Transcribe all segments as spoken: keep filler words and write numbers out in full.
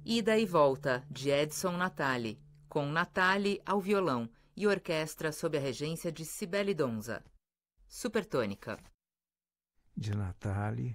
Ida e Volta, de Edson Natali, com Natali ao violão e orquestra sob a regência de Cibele Donza. Supertônica. De Natali.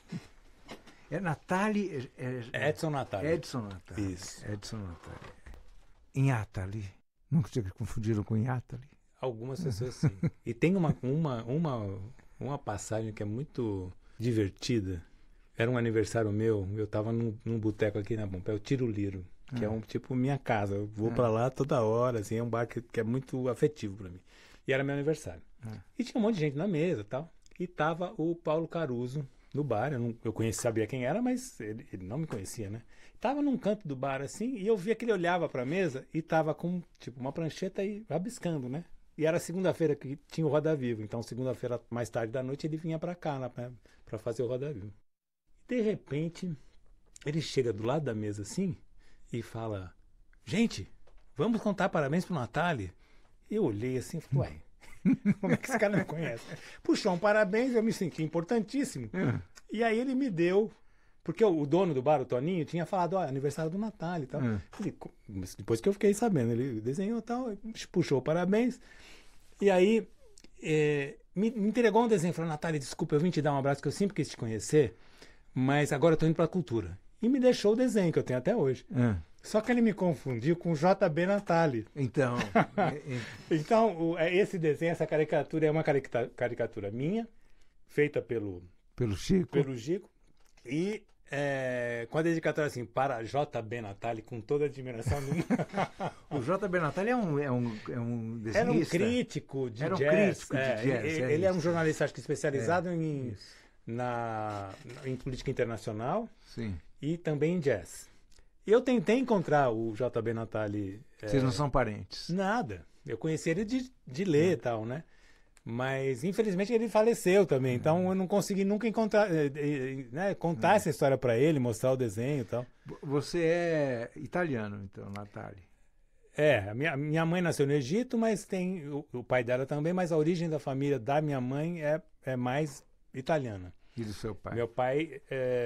É Natali... É, é, Edson Natali. Edson Natali. Isso. Edson Natali. Inhatali. Nunca tinha confundido com Inhatali? Algumas pessoas sim. E tem uma, uma, uma, uma passagem que é muito divertida. Era um aniversário meu, eu estava num, num boteco aqui na Pompéu, Tiro Liro, que ah. é um tipo minha casa. Eu vou ah. para lá toda hora, assim, é um bar que, que é muito afetivo para mim. E era meu aniversário. Ah. E tinha um monte de gente na mesa e tal. E tava o Paulo Caruso no bar. Eu, não, eu conhecia, sabia quem era, mas ele, ele não me conhecia, né? Tava num canto do bar assim, e eu via que ele olhava para a mesa e tava com tipo uma prancheta e rabiscando, né? E era segunda-feira que tinha o Roda Viva. Então, segunda-feira, mais tarde da noite, ele vinha para cá, para fazer o Roda Viva. De repente, ele chega do lado da mesa assim e fala: gente, vamos contar parabéns pro Natali? Eu olhei assim e falei: ué, como é que esse cara não me conhece? Puxou um parabéns, eu me senti importantíssimo. Uhum. E aí ele me deu, porque o dono do bar, o Toninho, tinha falado: ó, aniversário do Natali e tal. Uhum. Falei, depois que eu fiquei sabendo, ele desenhou e tal, puxou parabéns. E aí é, me, me entregou um desenho, falou: Natali, desculpa, eu vim te dar um abraço que eu sempre quis te conhecer. Mas agora eu tô indo pra cultura. E me deixou o desenho, que eu tenho até hoje. É. Só que ele me confundiu com J B Natali. Então... então, o, esse desenho, essa caricatura é uma caricatura, caricatura minha, feita pelo... Pelo Chico. Pelo Chico. E é, com a dedicatória assim, para J B Natali, com toda a admiração do... O J B Natali é um, é um, é um desenhista. Era um crítico de Era um jazz. crítico de é, jazz. Ele, é, ele é um jornalista, acho que especializado é, em... Isso. Na, em política internacional. Sim. E também em jazz. E eu tentei encontrar o J B Natali. Vocês é, não são parentes? Nada. Eu conheci ele de, de ler e é. tal, né? Mas, infelizmente, ele faleceu também. É. Então, eu não consegui nunca encontrar, né, contar é. essa história para ele, mostrar o desenho e tal. Você é italiano, então, Natali? É, a minha, minha mãe nasceu no Egito, mas tem o, o pai dela também, mas a origem da família da minha mãe é, é mais italiana. E do seu pai? Meu pai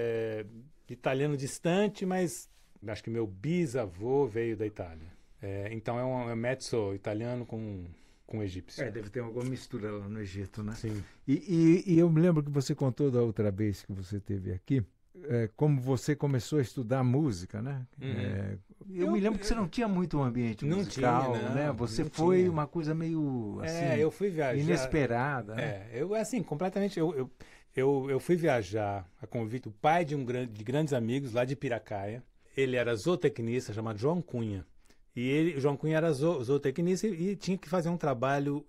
é italiano distante, mas acho que meu bisavô veio da Itália. É, então é um, é um mezzo italiano com, com egípcio. É, deve ter alguma mistura lá no Egito, né? Sim. E, e, e eu me lembro que você contou da outra vez que você esteve aqui, é, como você começou a estudar música, né? Uhum. É, eu, eu me lembro eu, que você não tinha muito um ambiente não musical, tinha, não, né? Você não foi tinha. Uma coisa meio assim, é, eu fui viajar, inesperada. É, né? eu assim, completamente... Eu, eu, eu, eu fui viajar a convite do pai de, um grande, de grandes amigos lá de Piracaia. Ele era zootecnista, chamado João Cunha. E ele, o João Cunha era zo, zootecnista e, e tinha que fazer um trabalho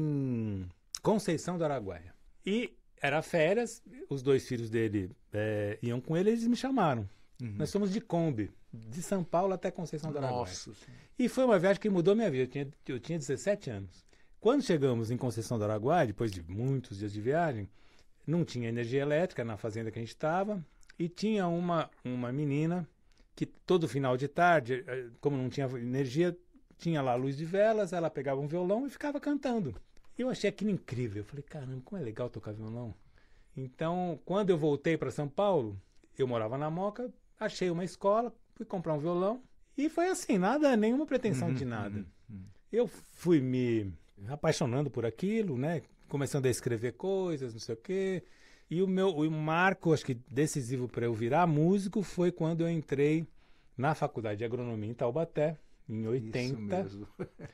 em Conceição do Araguaia. E era férias, os dois filhos dele é, iam com ele, eles me chamaram. Uhum. Nós fomos de Kombi, de São Paulo até Conceição do Araguaia. Nossa. E foi uma viagem que mudou minha vida. Eu tinha, eu tinha dezessete anos. Quando chegamos em Conceição do Araguaia, depois de muitos dias de viagem, não tinha energia elétrica na fazenda que a gente estava e tinha uma, uma menina que todo final de tarde, como não tinha energia, tinha lá luz de velas, ela pegava um violão e ficava cantando. Eu achei aquilo incrível. Eu falei, caramba, como é legal tocar violão. Então, quando eu voltei para São Paulo, eu morava na Moca, achei uma escola, fui comprar um violão e foi assim, nada, nenhuma pretensão uhum, de nada. Uhum, uhum. Eu fui me apaixonando por aquilo, né? Começando a escrever coisas, não sei o quê. E o meu o marco, acho que decisivo para eu virar músico foi quando eu entrei na Faculdade de Agronomia em Taubaté, em oitenta. Isso mesmo.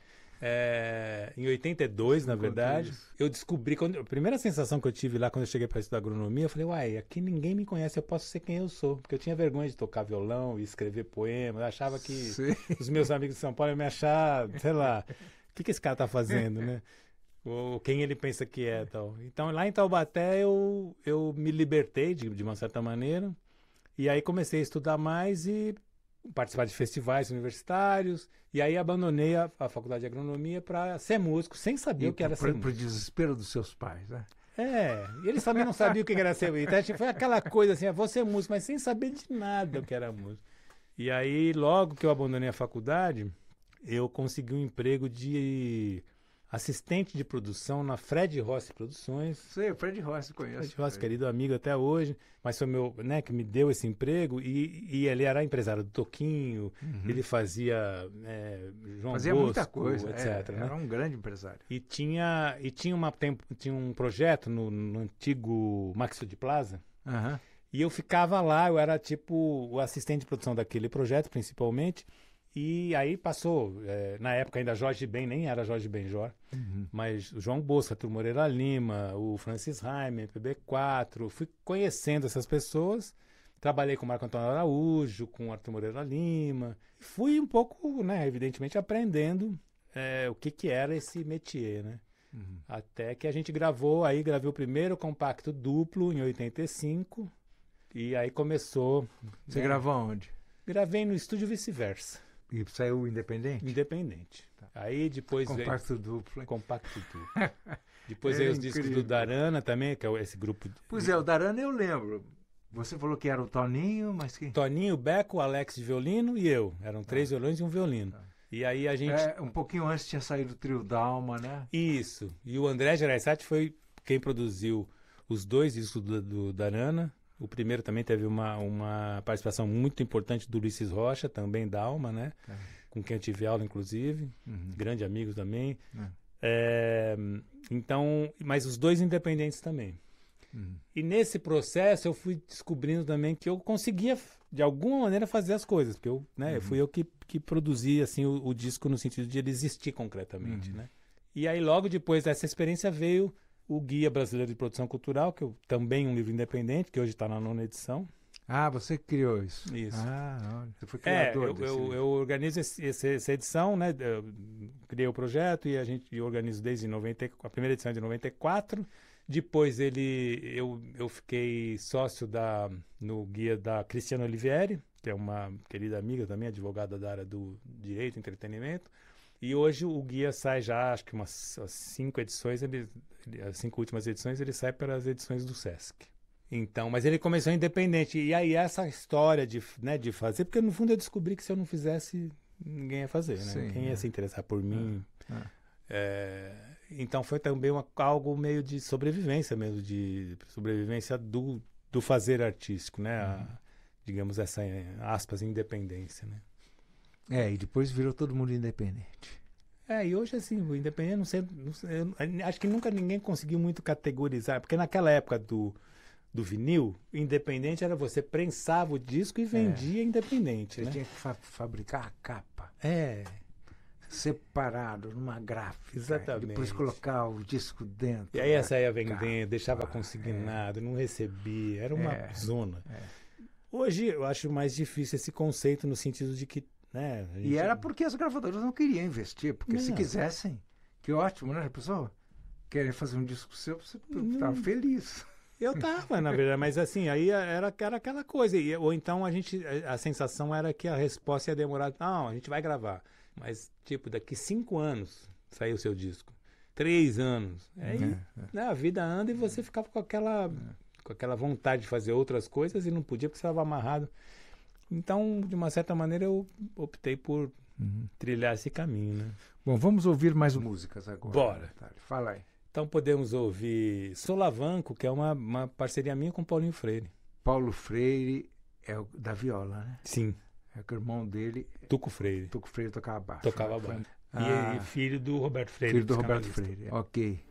É, em oitenta e dois, na verdade. Isso. Eu descobri, quando, a primeira sensação que eu tive lá quando eu cheguei para estudar agronomia, eu falei, uai, aqui ninguém me conhece, eu posso ser quem eu sou. Porque eu tinha vergonha de tocar violão e escrever poemas. Eu achava que Sim. os meus amigos de São Paulo iam me achar, sei lá, o que, que esse cara tá fazendo, né? Ou quem ele pensa que é, tal. Então, lá em Taubaté, eu, eu me libertei, de, de uma certa maneira, e aí comecei a estudar mais e participar de festivais universitários, e aí abandonei a, a faculdade de agronomia para ser músico, sem saber e o que era pra, ser músico. Para o desespero dos seus pais, né? É, e eles também não sabiam o que era ser músico. Então, foi aquela coisa assim, vou ser músico, mas sem saber de nada o que era músico. E aí, logo que eu abandonei a faculdade, eu consegui um emprego de assistente de produção na Fred Rossi Produções. Sei, Fred Rossi conheço. Fred Rossi, querido amigo até hoje, mas foi meu, né, que me deu esse emprego e, e ele era empresário do Toquinho, uhum. ele fazia é, João fazia Bosco, muita coisa, etcétera. É, né? Era um grande empresário. E tinha, e tinha, uma, tem, tinha um projeto no, no antigo Maxo de Plaza, uhum. e eu ficava lá, eu era tipo o assistente de produção daquele projeto, principalmente. E aí passou, é, na época ainda Jorge Ben, nem era Jorge Benjor, uhum. mas o João Bosco, Arthur Moreira Lima, o Francis Raime, P B quatro, fui conhecendo essas pessoas, trabalhei com o Marco Antônio Araújo, com o Arthur Moreira Lima, fui um pouco, né, evidentemente, aprendendo é, o que, que era esse métier, né? Uhum. Até que a gente gravou, aí gravei o primeiro compacto duplo em oitenta e cinco, e aí começou... Você né, gravou onde? Gravei no estúdio Vice-Versa. E saiu independente? Independente. Tá. Aí depois compacto veio... Duplo. Compacto duplo. Depois é veio os incrível. discos do Darana também, que é esse grupo... De... Pois é, o Darana eu lembro. Você falou que era o Toninho, mas que... Toninho, Beco, o Alex de violino e eu. Eram três ah. violões e um violino. Ah. E aí a gente... É, um pouquinho antes tinha saído o Trio Dalma, né? Isso. E o André Gereissati foi quem produziu os dois discos do, do Darana. O primeiro também teve uma, uma participação muito importante do Ulisses Rocha, também Dalma, né? É. Com quem eu tive aula, inclusive. Uhum. Grande amigo também. É. É, então, mas os dois independentes também. Uhum. E nesse processo eu fui descobrindo também que eu conseguia, de alguma maneira, fazer as coisas. Porque eu, né, uhum. fui eu que, que produzi assim, o, o disco no sentido de ele existir concretamente. Uhum. Né? E aí, logo depois dessa experiência, veio o Guia Brasileiro de Produção Cultural, que eu, também um livro independente, que hoje está na nona edição. Ah, você criou isso. Isso. Ah, olha, você foi criador é, eu, desse eu, livro. eu organizo esse, esse, essa edição, né? Eu criei o projeto e a gente eu organizo desde noventa, a primeira edição é de noventa e quatro. Depois ele, eu, eu fiquei sócio da, no guia da Cristiana Olivieri, que é uma querida amiga também, advogada da área do direito e entretenimento. E hoje o guia sai já, acho que umas cinco edições, ele, as cinco últimas edições, ele sai para as edições do Sesc. Então, mas ele começou independente. E aí essa história de, né, de fazer, porque no fundo eu descobri que se eu não fizesse, ninguém ia fazer, né? Sim, Quem ia é. se interessar por mim? É, é. É, então foi também uma, algo meio de sobrevivência mesmo, de sobrevivência do, do fazer artístico, né? Uhum. A, digamos essa, aspas, independência, né? É, e depois virou todo mundo independente. É, e hoje assim, o independente, não sei, não sei, acho que nunca ninguém conseguiu muito categorizar, porque naquela época do, do vinil, independente era você prensava o disco e vendia é. independente. Você né? tinha que fa fabricar a capa. É. Separado, numa gráfica. Exatamente. Depois colocar o disco dentro. E aí essa ia vendendo, deixava consignado, é. não recebia, era uma é. zona. É. Hoje eu acho mais difícil esse conceito no sentido de que Né? Gente... E era porque as gravadoras não queriam investir, porque não. se quisessem, que ótimo, né? A pessoa querem fazer um disco seu, você estava feliz. Eu tava, na verdade, mas assim, aí era, era aquela coisa, e, ou então a gente, a, a sensação era que a resposta ia demorar, não, a gente vai gravar, mas tipo, daqui cinco anos saiu o seu disco, três anos, aí é, é. Né, a vida anda e você ficava com aquela, é. com aquela vontade de fazer outras coisas e não podia porque você estava amarrado. Então, de uma certa maneira, eu optei por uhum. trilhar esse caminho, né? Bom, vamos ouvir mais músicas agora. Bora. Fala aí. Então podemos ouvir Solavanco, que é uma, uma parceria minha com Paulinho Freire. Paulo Freire é o da viola, né? Sim. É que o irmão dele... Tuco Freire. Tuco Freire tocava baixo. Tocava baixo. Ah. E filho do Roberto Freire. Filho do Roberto Freire. Ok.